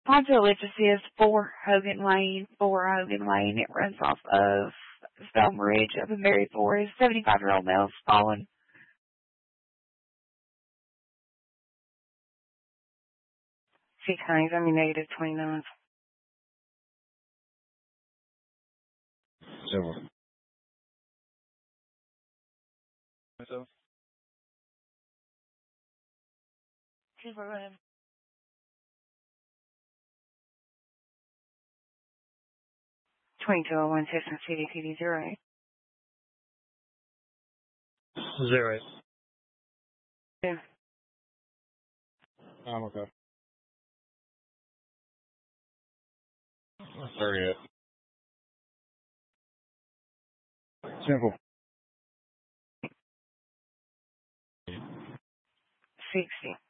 Poncho Literacy is 4 Hogan Lane. It runs off of Selma Ridge up in Mary Forest. 75-year-old male's fallen. 6 Hines, I'm negative 29. Silver. Myself. Silver, go ahead. 2201 Cessna City PD 08. 08. Yeah. I'm okay. 38. Simple. 60.